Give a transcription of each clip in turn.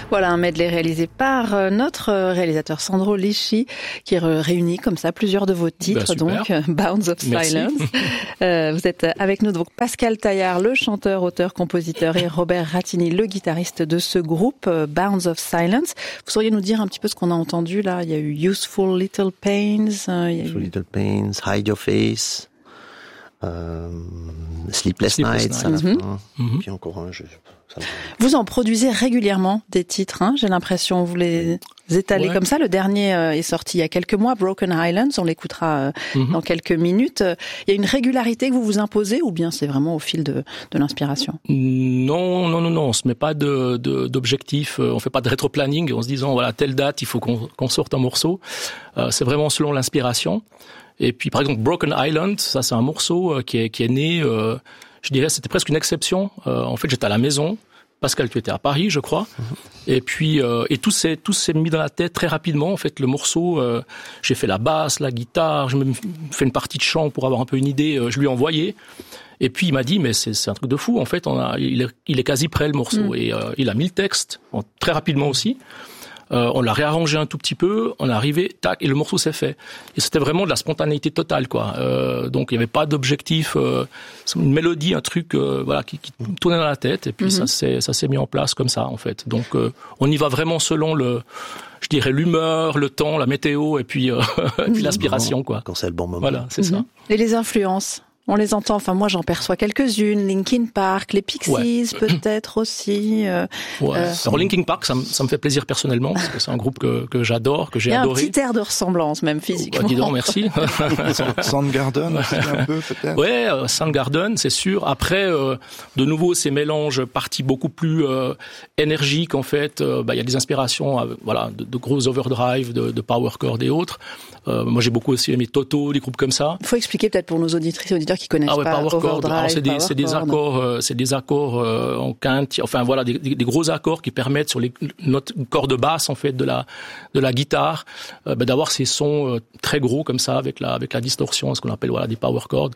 Voilà un medley réalisé par notre réalisateur Sandro Lisci qui réunit comme ça plusieurs de vos titres, donc Bounds of Silence. Vous êtes avec nous donc Pascal Taillard, le chanteur, auteur, compositeur, et Robert Rattini, le guitariste de ce groupe Bounds of Silence. Vous sauriez nous dire un petit peu ce qu'on a entendu là? Il y a eu Useful Little Pains, Little Pains, Hide Your Face, Sleepless Nights à la fin, puis encore un. Vous en produisez régulièrement des titres, hein, j'ai l'impression. Vous les étalez comme ça. Le dernier est sorti il y a quelques mois, Broken Highlands. On l'écoutera dans quelques minutes. Il y a une régularité que vous vous imposez, ou bien c'est vraiment au fil de l'inspiration? Non. On se met pas d'objectif. On fait pas de rétro-planning en se disant voilà telle date il faut qu'on sorte un morceau. C'est vraiment selon l'inspiration. Et puis par exemple Broken Island, ça c'est un morceau qui est né. Je dirais c'était presque une exception. En fait j'étais à la maison. Pascal, tu étais à Paris, je crois. Et puis et tout s'est mis dans la tête très rapidement. En fait, le morceau, j'ai fait la basse, la guitare, j'ai même fait une partie de chant pour avoir un peu une idée. Je lui ai envoyé. Et puis il m'a dit mais c'est un truc de fou. En fait, il est quasi prêt le morceau. Et il a mis le texte très rapidement aussi. On l'a réarrangé un tout petit peu, on est arrivé, tac, et le morceau s'est fait. Et c'était vraiment de la spontanéité totale, quoi. Donc il n'y avait pas d'objectif, une mélodie, un truc, voilà, qui tournait dans la tête, et puis ça s'est mis en place comme ça, en fait. Donc on y va vraiment selon je dirais l'humeur, le temps, la météo, et puis l'inspiration, quoi. Quand c'est le bon moment. Voilà, c'est ça. Et les influences? On les entend, enfin moi j'en perçois quelques-unes, Linkin Park, les Pixies peut-être aussi. Alors Linkin Park, ça me fait plaisir personnellement, parce que c'est un groupe que j'adore, que j'ai adoré. Il y a un petit air de ressemblance même physiquement. Dis donc, merci. Soundgarden aussi un peu peut-être. Ouais, Soundgarden, c'est sûr. Après, de nouveau, ces mélanges parties beaucoup plus énergiques en fait. Il y a des inspirations, de gros overdrive, de power chord et autres. Moi j'ai beaucoup aussi aimé Toto, des groupes comme ça. Il faut expliquer peut-être pour nos auditrices et auditeurs qui connaissent pas overdrive. C'est des accords en quinte, enfin voilà, des gros accords qui permettent sur les notes cordes basses en fait de la guitare d'avoir ces sons très gros comme ça avec la distorsion, ce qu'on appelle des power chords.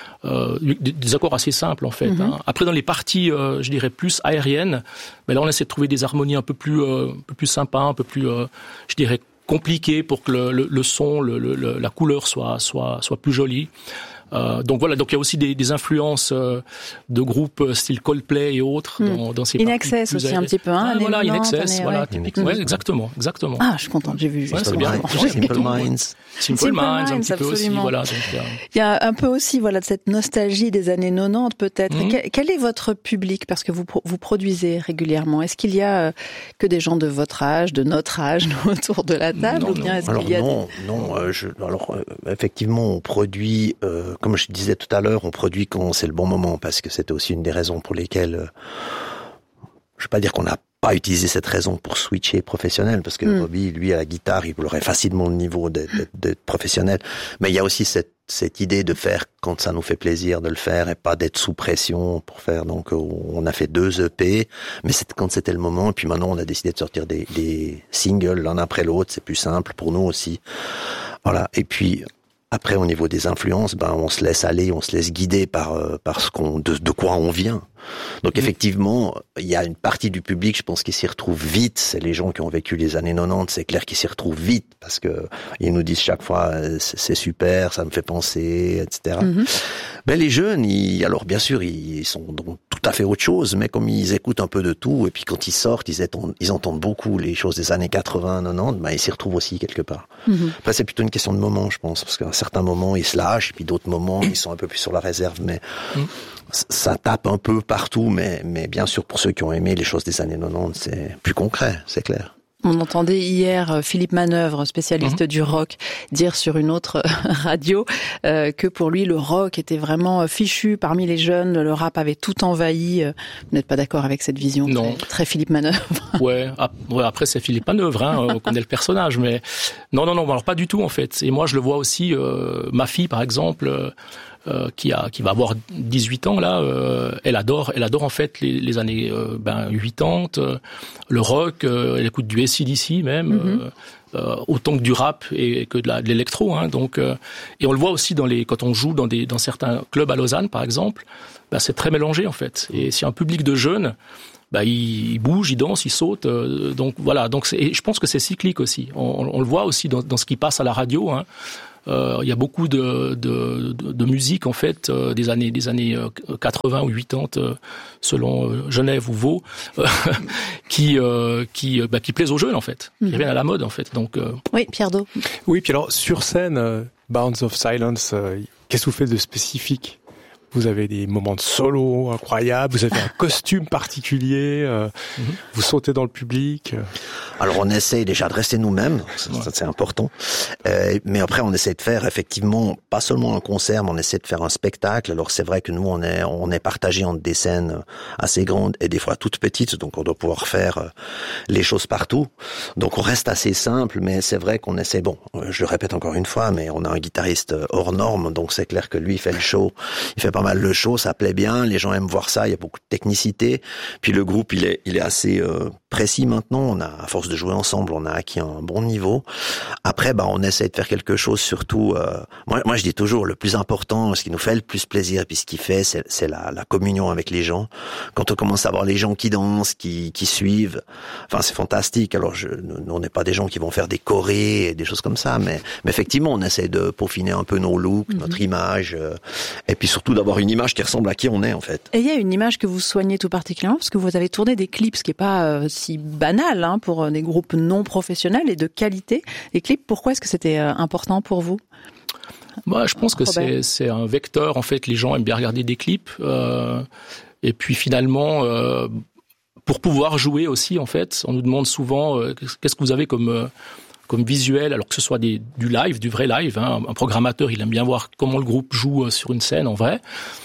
Des accords assez simples en fait. Après dans les parties je dirais plus aériennes, mais là on essaie de trouver des harmonies un peu plus sympas, un peu plus je dirais compliquées pour que le son, la couleur soit plus jolie. Donc voilà, donc il y a aussi des influences de groupes style Coldplay et autres dans ces In Excess aussi un petit peu, hein. Voilà, In Excess, typiquement. Ouais, exactement. Ah, je suis contente, j'ai vu. C'est bien. Simple Minds. Simple Minds, un petit peu aussi, voilà. Donc, il y a un peu aussi, de cette nostalgie des années 90, peut-être. Quel est votre public? Parce que vous produisez régulièrement. Est-ce qu'il y a que des gens de votre âge, de notre âge, autour de la table? Non, ou bien est-ce qu'il y a effectivement, on produit, comme je disais tout à l'heure, on produit quand c'est le bon moment, parce que c'était aussi une des raisons pour lesquelles, je vais pas dire qu'on n'a pas utilisé cette raison pour switcher professionnel, parce que Robbie, lui, à la guitare, il aurait facilement le niveau d'être professionnel. Mais il y a aussi cette idée de faire quand ça nous fait plaisir de le faire et pas d'être sous pression pour faire. Donc, on a fait 2 EP, mais quand c'était le moment. Et puis maintenant, on a décidé de sortir des singles l'un après l'autre. C'est plus simple pour nous aussi. Voilà. Et puis, après, au niveau des influences, on se laisse aller, on se laisse guider par de quoi on vient. Donc effectivement, il y a une partie du public, je pense, qui s'y retrouve vite. C'est les gens qui ont vécu les années 90, c'est clair qu'ils s'y retrouvent vite, parce que ils nous disent chaque fois c'est super, ça me fait penser, etc. Les jeunes, alors bien sûr, ils sont dans tout à fait autre chose, mais comme ils écoutent un peu de tout, et puis quand ils sortent, ils entendent beaucoup les choses des années 80, 90, ils s'y retrouvent aussi quelque part. Après, c'est plutôt une question de moment, je pense, parce qu'à un certain moment, ils se lâchent, et puis d'autres moments, ils sont un peu plus sur la réserve, mais ça tape un peu partout, mais bien sûr, pour ceux qui ont aimé les choses des années 90, c'est plus concret, c'est clair. On entendait hier Philippe Manœuvre, spécialiste du rock, dire sur une autre radio que pour lui, le rock était vraiment fichu parmi les jeunes, le rap avait tout envahi. Vous n'êtes pas d'accord avec cette vision? Non. Très Philippe Manœuvre. Ouais, après c'est Philippe Manœuvre, on connaît le personnage, mais non, alors pas du tout en fait. Et moi je le vois aussi, ma fille par exemple, qui va avoir 18 ans là, elle adore en fait les années 80, le rock, elle écoute du AC/DC même, autant que du rap et que de l'électro, donc et on le voit aussi quand on joue dans certains clubs à Lausanne par exemple, c'est très mélangé en fait. Et c'est un public de jeunes. ils bougent, ils dansent, ils sautent. Donc voilà. Donc et je pense que c'est cyclique aussi. On le voit aussi dans ce qui passe à la radio. Hein. Il y a beaucoup de musique en fait des années 80 ou 80 selon Genève ou Vaud qui plaisent aux jeunes en fait, qui reviennent à la mode en fait. Donc oui, Pierre Do. Oui, puis alors sur scène, Bounds of Silence, qu'est-ce que vous faites de spécifique ? Vous avez des moments de solo incroyables, vous avez un costume particulier, vous sautez dans le public. Alors on essaye déjà de rester nous-mêmes, ça c'est important. Mais après on essaie de faire effectivement pas seulement un concert, mais on essaie de faire un spectacle. Alors c'est vrai que nous on est partagé entre des scènes assez grandes et des fois toutes petites, donc on doit pouvoir faire les choses partout. Donc on reste assez simple, mais c'est vrai qu'on essaie. Bon, je le répète encore une fois, mais on a un guitariste hors norme, donc c'est clair que lui il fait le show, il fait pas mal le show, ça plaît bien, les gens aiment voir ça, il y a beaucoup de technicité. Puis le groupe, il est assez précis maintenant. On a, à force de jouer ensemble, on a acquis un bon niveau. Après, on essaie de faire quelque chose. Surtout, moi, je dis toujours, le plus important, ce qui nous fait le plus plaisir, puis ce qui fait, c'est la communion avec les gens. Quand on commence à voir les gens qui dansent, qui suivent, enfin, c'est fantastique. Alors, nous, on n'est pas des gens qui vont faire des chorés et des choses comme ça, mais effectivement, on essaie de peaufiner un peu nos looks, notre image, et puis surtout d'avoir une image qui ressemble à qui on est en fait. Et il y a une image que vous soignez tout particulièrement parce que vous avez tourné des clips, ce qui est pas si banal pour des groupes non professionnels et de qualité. Les clips, pourquoi est-ce que c'était important pour vous ? Moi, je pense que c'est un vecteur en fait. Les gens aiment bien regarder des clips et puis finalement pour pouvoir jouer aussi en fait, on nous demande souvent qu'est-ce que vous avez comme visuel, alors que ce soit du live, du vrai live. Hein. Un programmateur, il aime bien voir comment le groupe joue sur une scène en vrai.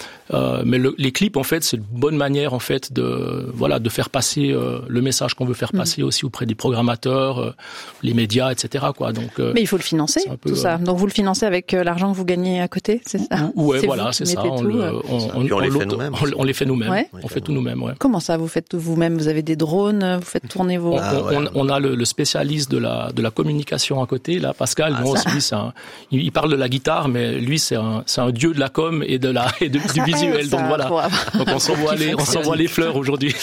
Mais les clips, en fait, c'est une bonne manière, en fait, de faire passer le message qu'on veut faire passer aussi auprès des programmateurs, les médias, etc. quoi. Donc, mais il faut le financer, tout ça. Donc vous le financez avec l'argent que vous gagnez à côté, c'est ça ? Ouais, voilà, c'est ça. On les fait nous-mêmes. On les fait nous-mêmes. Ouais. On fait tout nous-mêmes. Ouais. Comment ça, vous faites tout vous-même ? Vous avez des drones, vous faites tourner vos. On a le spécialiste de la communication à côté, là, Pascal. Lui, il parle de la guitare, mais lui, c'est un dieu de la com et du visuel. Donc voilà. Donc on s'envoie les fleurs aujourd'hui.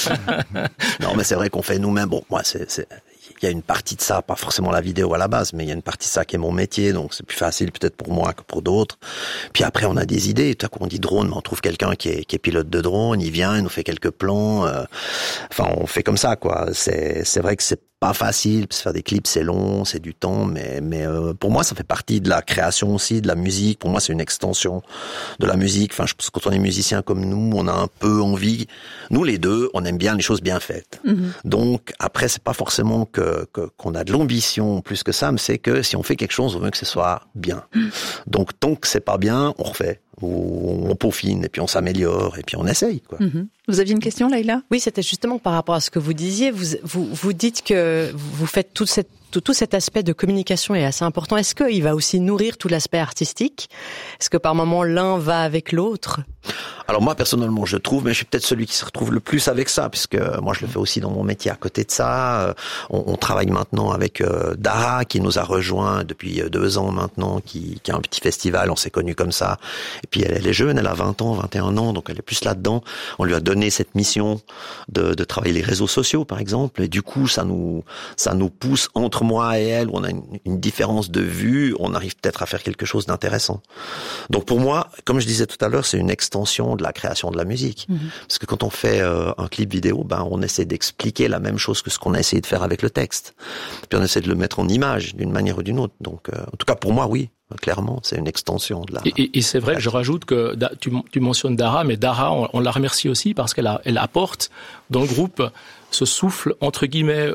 Non, mais c'est vrai qu'on fait nous-mêmes. Bon, moi, il y a une partie de ça, pas forcément la vidéo à la base, mais il y a une partie de ça qui est mon métier, donc c'est plus facile peut-être pour moi que pour d'autres. Puis après, on a des idées. Tout à coup, on dit drone, mais on trouve quelqu'un qui est pilote de drone, il vient, il nous fait quelques plans. Enfin, on fait comme ça, quoi. C'est vrai que c'est pas facile, parce que faire des clips c'est long, c'est du temps, mais pour moi ça fait partie de la création aussi, de la musique. Pour moi c'est une extension de la musique. Enfin, je pense que quand on est musicien comme nous, on a un peu envie. Nous les deux, on aime bien les choses bien faites. Donc après c'est pas forcément qu'on a de l'ambition plus que ça, mais c'est que si on fait quelque chose, on veut que ce soit bien. Donc tant que c'est pas bien, on refait. On peaufine et puis on s'améliore et puis on essaye, quoi. Vous aviez une question, Leïla ? Oui, c'était justement par rapport à ce que vous disiez. Vous dites que vous faites tout cet aspect de communication est assez important. Est-ce qu'il va aussi nourrir tout l'aspect artistique ? Est-ce que par moment l'un va avec l'autre ? Alors moi personnellement je trouve, mais je suis peut-être celui qui se retrouve le plus avec ça, puisque moi je le fais aussi dans mon métier à côté de ça. On travaille maintenant avec Dara qui nous a rejoint depuis 2 ans maintenant, qui a un petit festival, on s'est connus comme ça. Et puis elle est jeune, elle a 20 ans, 21 ans, donc elle est plus là-dedans. On lui a donné cette mission de travailler les réseaux sociaux par exemple, et du coup ça nous pousse entre moi et elle, où on a une différence de vue, on arrive peut-être à faire quelque chose d'intéressant. Donc pour moi, comme je disais tout à l'heure, c'est une extension de la création de la musique. Parce que quand on fait un clip vidéo, on essaie d'expliquer la même chose que ce qu'on a essayé de faire avec le texte. Puis on essaie de le mettre en image d'une manière ou d'une autre. Donc en tout cas pour moi, oui. Clairement, c'est une extension de la... Et c'est vrai que je rajoute que tu mentionnes Dara, mais Dara, on la remercie aussi parce qu'elle apporte dans le groupe ce souffle, entre guillemets,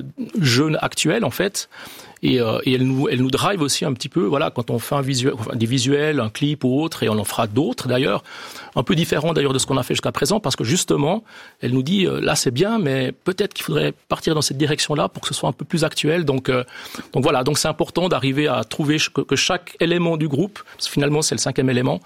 jeune actuel, en fait. Et elle nous drive aussi un petit peu, voilà, quand on fait des visuels, un clip ou autre, et on en fera d'autres d'ailleurs, un peu différents d'ailleurs de ce qu'on a fait jusqu'à présent, parce que justement, elle nous dit, là c'est bien, mais peut-être qu'il faudrait partir dans cette direction-là pour que ce soit un peu plus actuel. Donc voilà, donc c'est important d'arriver à trouver que chaque élément du groupe, parce que finalement c'est le 5e élément,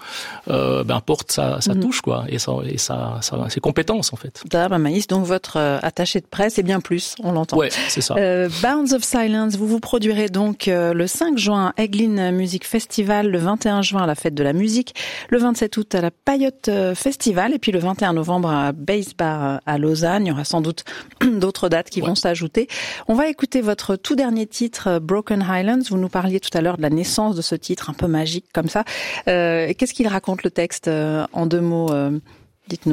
porte sa touche, quoi, et ses compétences en fait. Maïs, donc votre attaché de presse, c'est bien plus, on l'entend. Ouais, c'est ça. Bounds of Silence, vous produisez produirez donc le 5 juin Eglin Music Festival, le 21 juin à la Fête de la Musique, le 27 août à la Payotte Festival et puis le 21 novembre à Bass Bar à Lausanne. Il y aura sans doute d'autres dates qui vont s'ajouter. On va écouter votre tout dernier titre, Broken Highlands. Vous nous parliez tout à l'heure de la naissance de ce titre un peu magique comme ça. Qu'est-ce qu'il raconte le texte en 2 mots? Dites-nous.